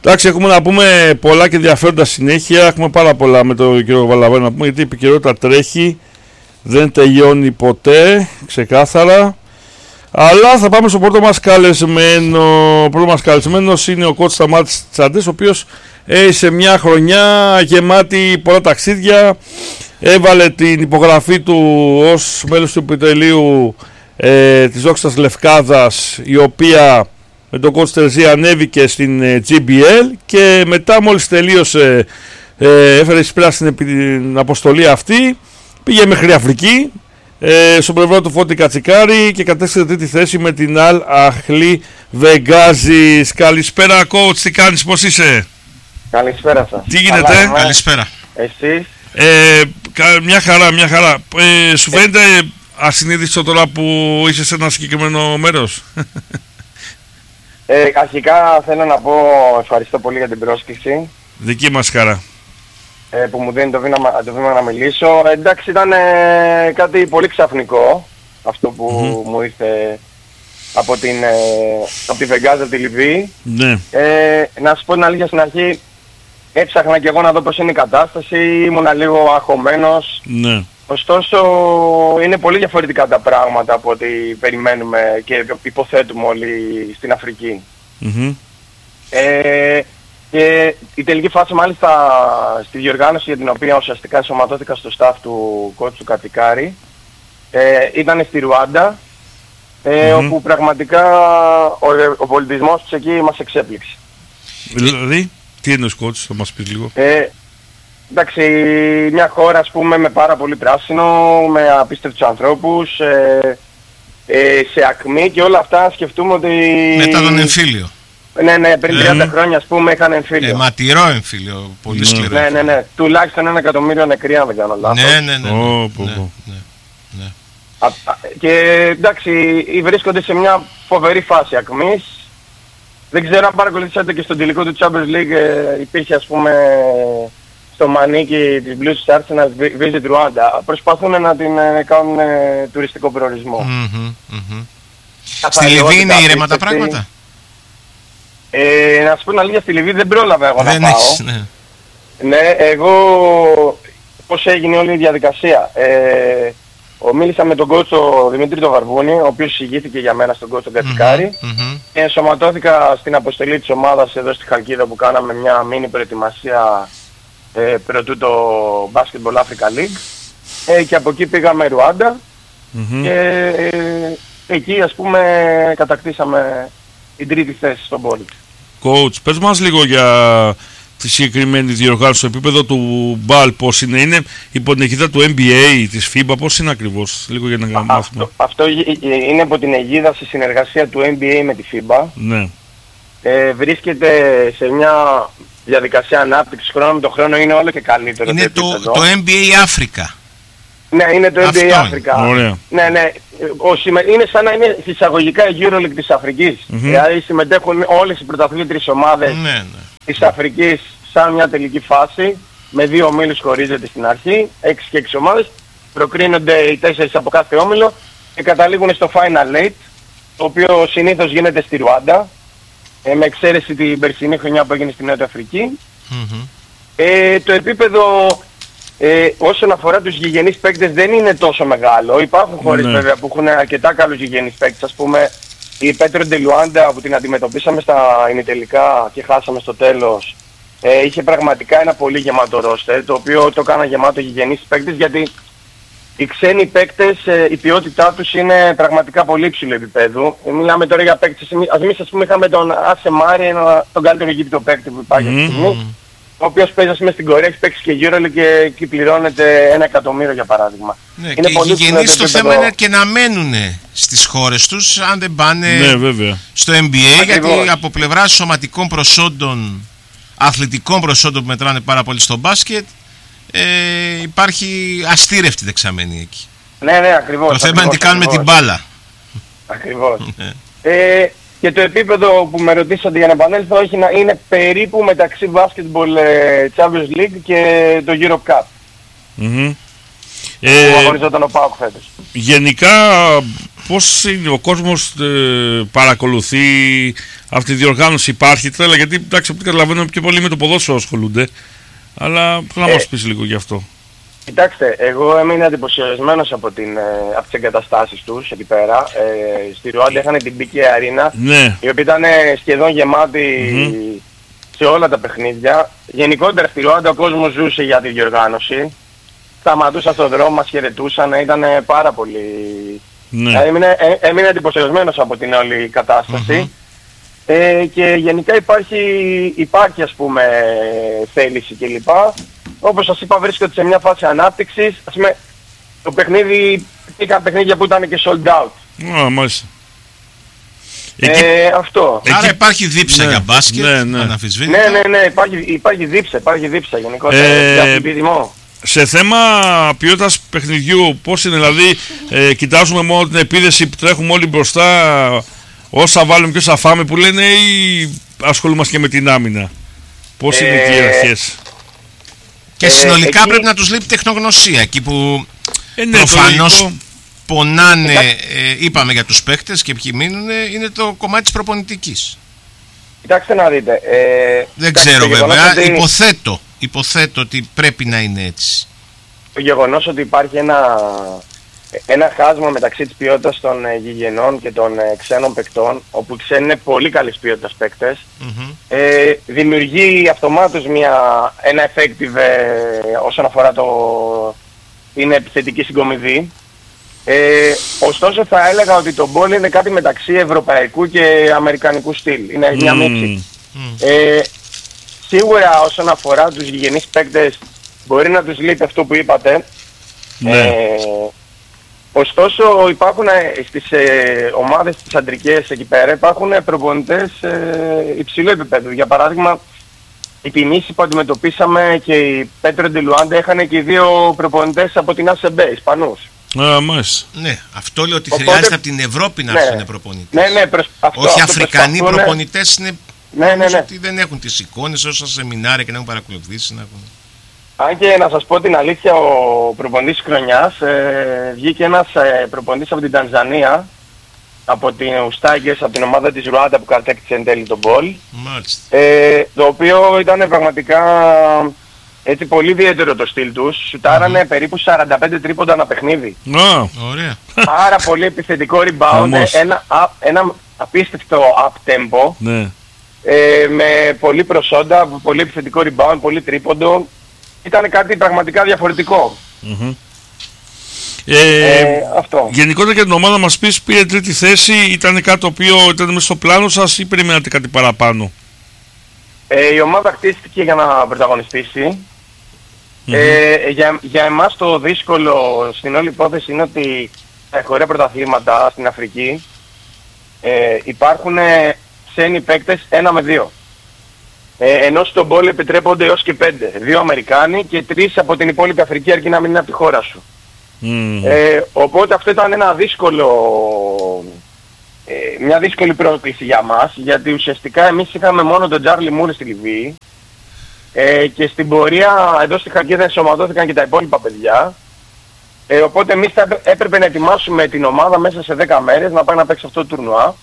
Εντάξει, έχουμε να πούμε πολλά και ενδιαφέροντα συνέχεια. Έχουμε πάρα πολλά με τον κύριο Βαλαβάνη να πούμε, γιατί η επικαιρότητα τρέχει, δεν τελειώνει ποτέ, ξεκάθαρα. Αλλά θα πάμε στο πρώτο μας καλεσμένο. Ο πρώτος μας καλεσμένος είναι ο coach Σταμάτης Τσαντές, ο οποίος σε μια χρονιά γεμάτη πολλά ταξίδια. Έβαλε την υπογραφή του ως μέλος του επιτελείου της Δόξας Λευκάδας, η οποία με τον coach Τερζή ανέβηκε στην GBL και μετά μόλις τελείωσε έφερε εις πέρα στην αποστολή αυτή, πήγε μέχρι Αφρική, στο πλευρό του Φώτη Κατσικάρη και κατέστησε τρίτη θέση με την Αλ Αχλή Βεγγάζης. Καλησπέρα coach, τι κάνεις, πώς είσαι? Καλησπέρα σας. Τι γίνεται? Καλησπέρα. Εσείς? Μια χαρά. Σου φαίνεται ασυνείδητο τώρα που είσαι σε ένα συγκεκριμένο μέρος? Αρχικά θέλω να πω ευχαριστώ πολύ για την πρόσκληση. Δική μας χαρά. Που μου δίνει το βήμα να μιλήσω. Εντάξει, ήταν κάτι πολύ ξαφνικό αυτό που μου ήρθε από τη Βεγγάζη, από τη Λιβύη. Ναι. Να σας πω την αλήθεια, στην αρχή έψαχνα και εγώ να δω πώς είναι η κατάσταση, ήμουνα λίγο αγχωμένος. Ναι. Ωστόσο είναι πολύ διαφορετικά τα πράγματα από ό,τι περιμένουμε και υποθέτουμε όλοι στην Αφρική. Και η τελική φάση μάλιστα στη διοργάνωση για την οποία ουσιαστικά ενσωματώθηκα στο staff του coach του Κατσικάρη ήταν στη Ρουάντα, όπου πραγματικά ο πολιτισμός της εκεί μας εξέπληξε. Δηλαδή, τι εννοείς coach, θα μας πεις λίγο? Εντάξει, μια χώρα ας πούμε με πάρα πολύ πράσινο, με απίστευτους ανθρώπους, σε ακμή και όλα αυτά σκεφτούμε ότι... Μετά τον εμφύλιο. Ναι, πριν 30 χρόνια ας πούμε είχαν εμφύλιο. Ματηρό εμφύλιο, πολύ σκληρό. Ναι, τουλάχιστον 1 εκατομμύριο νεκροί αν δεν κάνω λάθος. Ναι. Και εντάξει, βρίσκονται σε μια φοβερή φάση ακμής. Δεν ξέρω αν παρακολουθήσατε και στον τελικό του Champions League υπήρχε ας πούμε στο μανίκι της Blues Arsenal Visit Rwanda. Προσπαθούν να την κάνουν τουριστικό προορισμό. Στη Λιβύη είναι ήρεμα τα πράγματα? Να σας πω την αλήθεια, στη Λιβύη δεν πρόλαβα εγώ να πάω. Ναι, εγώ πώς έγινε όλη η διαδικασία. Μίλησα με τον coach τον Δημήτρη τον Βαρβούνη, ο οποίος συγγύθηκε για μένα στον coach τον Κατσικάρη και ενσωματώθηκα στην αποστολή της ομάδας εδώ στη Χαλκίδα που κάναμε μια μίνι προετοιμασία πρωτού το Basketball Africa League και από εκεί πήγαμε Ρουάντα και εκεί ας πούμε κατακτήσαμε την τρίτη θέση στον πόλη. Coach, πες μας λίγο για τη συγκεκριμένη διοργάνωση στο επίπεδο του BAL, πώς είναι υπό την αιγίδα του NBA, της FIBA, πώς είναι ακριβώς, λίγο για να μάθουμε. Αυτό είναι από την αιγίδα στη συνεργασία του NBA με τη FIBA. Ναι. Βρίσκεται σε μια διαδικασία ανάπτυξης χρόνο με το χρόνο, είναι όλο και καλύτερο. Είναι το NBA Africa. Ναι, είναι το NBA Africa. Ωραία. Ναι. Είναι σαν να είναι εισαγωγικά η EuroLeague της Αφρικής. Δηλαδή συμμετέχουν όλες οι πρωταθλήτριες ομάδες της Αφρικής σαν μια τελική φάση. Με 2 ομίλους χωρίζεται στην αρχή, 6 και 6 ομάδες. Προκρίνονται οι 4 από κάθε όμιλο και καταλήγουν στο Final 8, το οποίο συνήθως γίνεται στη Ρουάντα, με εξαίρεση την περσινή χρονιά που έγινε στην Νότια Αφρική. Το επίπεδο όσον αφορά τους γηγενείς παίκτες δεν είναι τόσο μεγάλο. Υπάρχουν χώρες βέβαια που έχουν αρκετά καλούς γηγενείς παίκτες. Ας πούμε η Πέτρο Ντελουάντα που την αντιμετωπίσαμε στα ημιτελικά και χάσαμε στο τέλος, είχε πραγματικά ένα πολύ γεμάτο ρόστερ, το οποίο το έκανα γεμάτο γηγενείς παίκτες, γιατί οι ξένοι παίκτες, η ποιότητά τους είναι πραγματικά πολύ υψηλού επίπεδου. Μιλάμε τώρα για παίκτες, εμείς ας πούμε είχαμε τον Άσε Μάρι, τον καλύτερο Αιγύπτιο παίκτη που υπάρχει αυτή τη στιγμή, ο οποίος παίζει μέσα στην Κορέα, έχει παίξει και EuroLeague και εκεί πληρώνεται 1 εκατομμύριο για παράδειγμα. Ναι, είναι και οι γηγενείς το θέμα είναι και να μένουν στις χώρες τους, αν δεν πάνε στο NBA, γιατί από πλευράς σωματικών προσόντων, αθλητικών προσόντων που μετράνε πάρα πολύ στο μπάσκετ, υπάρχει αστήρευτη δεξαμένη εκεί. Ναι, ακριβώς. Το θέμα είναι τι κάνουμε την μπάλα. Ακριβώς. Και το επίπεδο που με ρωτήσατε για να επανέλθω είναι περίπου μεταξύ Basketball Champions League και το Euro Cup. που αγωνιζόταν ο ΠΑΟΚ φέτος. Γενικά, πώς είναι ο κόσμος παρακολουθεί αυτή τη διοργάνωση, υπάρχει τρέλα? Γιατί εντάξει, από ό,τι καταλαβαίνω πιο πολύ με το ποδόσφαιρο ασχολούνται, αλλά να μας πεις λίγο γι' αυτό. Κοιτάξτε, εγώ έμεινα εντυπωσιασμένος από τις εγκαταστάσεις τους εκεί πέρα. Στη Ρουάντα είχαν την BK Arena, ναι, η οποία ήταν σχεδόν γεμάτη σε όλα τα παιχνίδια. Γενικότερα στη Ρουάντα ο κόσμος ζούσε για τη διοργάνωση. Σταματούσαν στον δρόμο, μας χαιρετούσαν, ήταν πάρα πολύ... ναι. Έμεινα εντυπωσιασμένος από την όλη κατάσταση. Και γενικά υπάρχει ας πούμε θέληση κλπ. Όπως σας είπα, βρίσκονται σε μια φάση ανάπτυξης. Ας πούμε, το παιχνίδι, είχαν παιχνίδια που ήταν και sold out. Μάλιστα. Αυτό. Άρα υπάρχει δίψα για μπάσκετ, αναμφισβήτητα. Ναι, υπάρχει δίψα γενικότερα, για αθλητισμό. Σε θέμα ποιότητας παιχνιδιού, πώς είναι, δηλαδή κοιτάζουμε μόνο την επίδεση που τρέχουμε όλοι μπροστά, όσα βάλουμε και όσα φάμε που λένε, ή ασχολούμαστε και με την άμυνα? Πώς είναι οι ιεραρχίες? Και συνολικά εκεί... πρέπει να τους λείπει τεχνογνωσία, εκεί που ναι, προφανώς πονάνε, είπαμε για τους παίκτες και ποιοι μείνουν, είναι το κομμάτι της προπονητικής. Κοιτάξτε να δείτε. Δεν ξέρω βέβαια, ότι... υποθέτω ότι πρέπει να είναι έτσι. Το γεγονός ότι υπάρχει ένα χάσμα μεταξύ της ποιότητας των γηγενών και των ξένων παικτών, όπου οι ξένοι είναι πολύ καλής ποιότητας παίκτες, δημιουργεί αυτομάτως ένα effective όσον αφορά την επιθετική συγκομιδή. Ωστόσο θα έλεγα ότι το μπόλ είναι κάτι μεταξύ ευρωπαϊκού και αμερικανικού στυλ. Είναι μια μίξη. Σίγουρα όσον αφορά τους γηγενείς παίκτες μπορεί να τους λείπει αυτό που είπατε. Ωστόσο υπάρχουν στις ομάδες τις αντρικές εκεί πέρα, υπάρχουν προπονητές υψηλού επίπεδου. Για παράδειγμα, η Τινήση που αντιμετωπίσαμε και η Πέτρο Ντελουάντα είχαν και οι δύο προπονητές από την ΑΣΕΜΠΕ, Ισπανούς. Ναι, αυτό λέω ότι χρειάζεται από την Ευρώπη να έρθουν προπονητές. Όχι Αφρικανοί προπονητές είναι ότι δεν έχουν τις εικόνες όσα σεμινάρια και να έχουν παρακολουθήσει. Αν και να σας πω την αλήθεια, ο προπονητής της χρονιάς βγήκε ένας προπονητής από την Τανζανία, από την Ουστάγκες, από την ομάδα της Ρουάντα που κατέκτησε εν τέλει τον μπολ. Το οποίο ήταν πραγματικά έτσι πολύ ιδιαίτερο το στυλ τους. Σουτάρανε περίπου 45 τρίποντα ανά παιχνίδι. Ωραία. Πάρα πολύ επιθετικό rebound, ένα απίστευτο up tempo. Με πολύ προσόντα, πολύ επιθετικό rebound, πολύ τρίποντο. Ήταν κάτι πραγματικά διαφορετικό. Αυτό. Γενικότερα για την ομάδα μας πεις, πήρε τρίτη θέση, ήταν κάτι το οποίο ήταν μέσα στο πλάνο σας ή περιμένατε κάτι παραπάνω? Η ομάδα χτίστηκε για να πρωταγωνιστήσει. Για εμάς το δύσκολο στην όλη υπόθεση είναι ότι τα χωρία πρωταθλήματα στην Αφρική υπάρχουν ξένοι παίκτες 1 με 2. Ενώ στον πόλο επιτρέπονται έως και 5. 2 Αμερικάνοι και 3 από την υπόλοιπη Αφρική, αρκεί να μην είναι από τη χώρα σου. Οπότε αυτό ήταν μια δύσκολη πρόκληση για μας, γιατί ουσιαστικά εμείς είχαμε μόνο τον Τζάρλι Μούρ στη Λιβύη και στην πορεία εδώ στη Χαλκίδα ενσωματώθηκαν και τα υπόλοιπα παιδιά. Οπότε εμείς έπρεπε να ετοιμάσουμε την ομάδα μέσα σε 10 μέρες να πάει να παίξει αυτό το τουρνουά.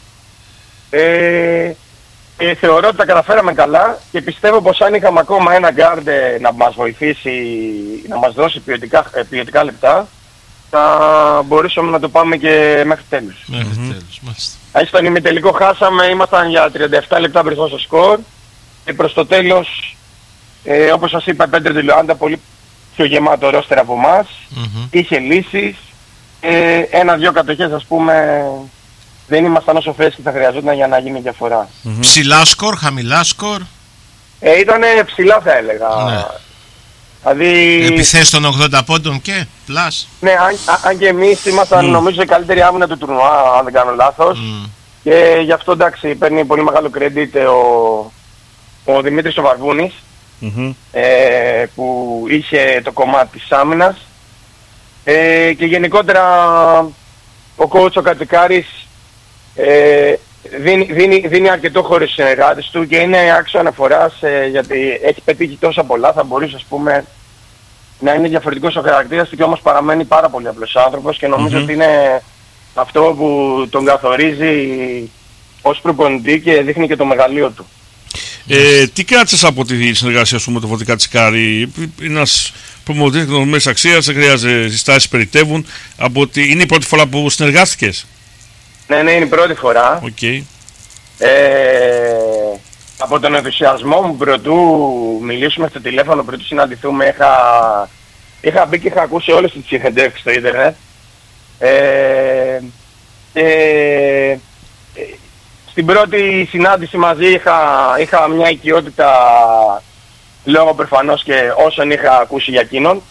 Θεωρώ ότι τα καταφέραμε καλά και πιστεύω πως αν είχαμε ακόμα ένα guard να μας βοηθήσει, να μας δώσει ποιοτικά λεπτά, θα μπορούσαμε να το πάμε και μέχρι τέλους. Αν στον ημιτελικό χάσαμε, ήμασταν για 37 λεπτά μπροστά στο σκορ και προς το τέλος, όπως σας είπα, Πέτρο Ντελουάντα πολύ πιο γεμάτο ρόστερ από εμάς, είχε λύσεις, 1-2 κατοχές ας πούμε. Δεν ήμασταν όσο φρέσκοι θα χρειαζόταν για να γίνει διαφορά. Ψηλά σκορ, χαμηλά σκορ? Ήτανε ψηλά θα έλεγα. Ναι. Δηλαδή... Επιθέσεις των 80 πόντων και πλάς. Ναι, αν και εμείς ήμασταν νομίζω η καλύτερη άμυνα του τουρνουά, αν δεν κάνω λάθος. Και γι' αυτό εντάξει παίρνει πολύ μεγάλο credit ο Δημήτρης ο Βαρβούνης, που είχε το κομμάτι της άμυνας. Και γενικότερα ο coach ο Κατσικάρης δίνει αρκετό χώρο στους συνεργάτες του και είναι άξιο αναφοράς γιατί έχει πετύχει τόσα πολλά. Θα μπορούσε ας πούμε να είναι διαφορετικός ο χαρακτήρας του και όμως παραμένει πάρα πολύ απλός άνθρωπος και νομίζω ότι είναι αυτό που τον καθορίζει ως προπονητή και δείχνει και το μεγαλείο του. Τι κράτησες από τη συνεργασία σου με το Φωτικά Τσικάρη? Ένας προμονητής γνωμένης αξίας, δεν χρειάζεται, συστάσεις περιττεύουν. Είναι η πρώτη φορά που συνεργάστηκες? Ναι, είναι η πρώτη φορά. Okay. Από τον ενθουσιασμό μου πρωτού μιλήσουμε στο τηλέφωνο, πρωτού συναντηθούμε, είχα μπει και είχα ακούσει όλες τις συνεντεύξεις στο ίντερνετ. Στην πρώτη συνάντηση μαζί είχα μια οικειότητα λόγω προφανώς και όσων είχα ακούσει για εκείνον.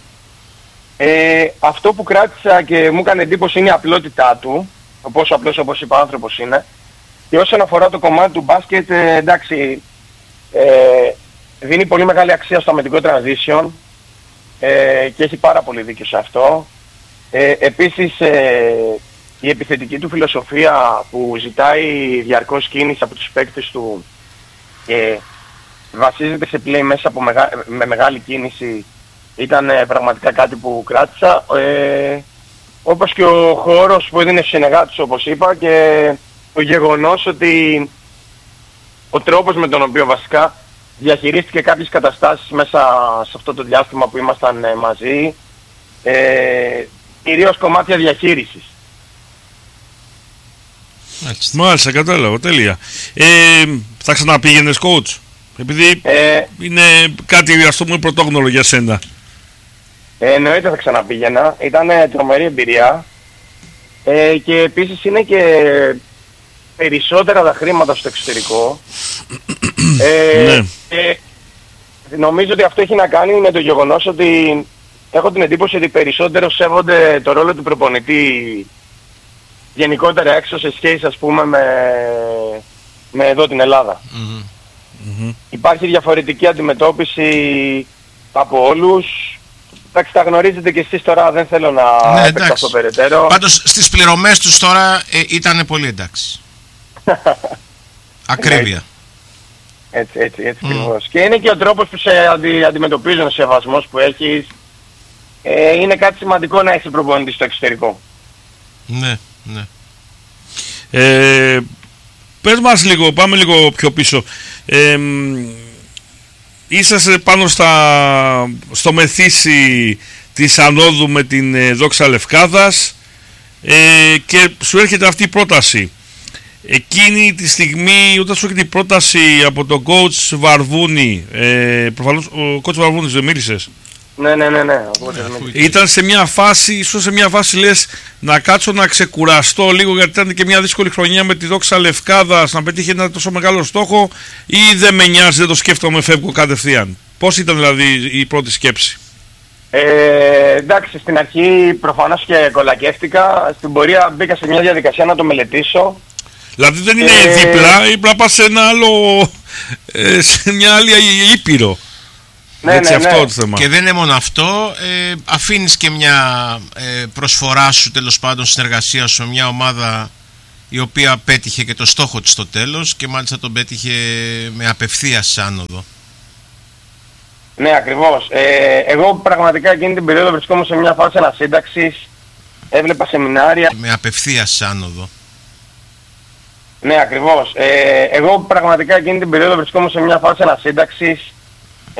Αυτό που κράτησα και μου έκανε εντύπωση είναι η απλότητά του, ο πόσο απλός όπως είπα άνθρωπος είναι. Και όσον αφορά το κομμάτι του μπάσκετ, εντάξει, δίνει πολύ μεγάλη αξία στο αμυντικό transition και έχει πάρα πολύ δίκιο σε αυτό. Επίσης, η επιθετική του φιλοσοφία που ζητάει διαρκώς κίνηση από τους παίκτες του και βασίζεται σε play μέσα με μεγάλη κίνηση ήταν πραγματικά κάτι που κράτησα. Όπως και ο χώρος που έδινε στους συνεργάτες όπως είπα και το γεγονός ότι ο τρόπος με τον οποίο βασικά διαχειρίστηκε κάποιες καταστάσεις μέσα σε αυτό το διάστημα που ήμασταν μαζί, κυρίως κομμάτια διαχείρισης. Μάλιστα, κατάλαβα, τέλεια. Θα ξαναπήγαινες coach? Επειδή είναι κάτι ας πούμε πρωτόγνωρο για σένα. Εννοείται θα ξαναπήγαινα. Ήταν τρομερή εμπειρία. Και επίσης είναι και περισσότερα τα χρήματα στο εξωτερικό. Νομίζω ότι αυτό έχει να κάνει με το γεγονός ότι έχω την εντύπωση ότι περισσότερο σέβονται το ρόλο του προπονητή γενικότερα έξω σε σχέση ας πούμε με εδώ την Ελλάδα. Υπάρχει διαφορετική αντιμετώπιση από όλους. Εντάξει, τα γνωρίζετε και εσείς τώρα, δεν θέλω να επεκταθώ περαιτέρω. Πάντως στις πληρωμές τους τώρα ήταν πολύ εντάξει. Ακρίβεια. Έτσι ακριβώς. Και είναι και ο τρόπος που σε αντιμετωπίζουν, ο σεβασμός που έχεις. Είναι κάτι σημαντικό να έχεις προπονητή στο εξωτερικό. Ναι. Πες μας λίγο, πάμε λίγο πιο πίσω. Είσαστε πάνω στο μεθύσι της ανόδου με την Δόξα Λευκάδας και σου έρχεται αυτή η πρόταση. Εκείνη τη στιγμή όταν σου έρχεται η πρόταση από τον coach Βαρβούνη, προφανώς ο coach Βαρβούνης δεν μίλησες? Ναι. Ήταν σε μια φάση, ίσως σε μια φάση λες να κάτσω να ξεκουραστώ λίγο γιατί ήταν και μια δύσκολη χρονιά με τη Δόξα Λευκάδας να πετύχει ένα τόσο μεγάλο στόχο, ή δεν με νοιάζει, δεν το σκέφτομαι, φεύγω κατευθείαν? Πώς ήταν δηλαδή η πρώτη σκέψη? Εντάξει, στην αρχή προφανώς και κολακεύτηκα. Στην πορεία μπήκα σε μια διαδικασία να το μελετήσω. Δηλαδή δεν είναι δίπλα, ή να πας σε ένα άλλο, σε μια άλλη ήπειρο. Ναι. Αυτό το θέμα. Και δεν είναι μόνο αυτό, αφήνεις και μια προσφορά σου τέλος πάντων, συνεργασία σου με μια ομάδα η οποία πέτυχε και το στόχο της στο τέλος και μάλιστα τον πέτυχε με απευθείας άνοδο. Ναι, ακριβώς. Εγώ πραγματικά εκείνη την περίοδο βρισκόμουν σε μια φάση ανασύνταξης, έβλεπα σεμινάρια. Με απευθείας άνοδο. Ναι, ακριβώς. Εγώ πραγματικά εκείνη την περίοδο βρισκόμουν σε μια φάση ανασύνταξης,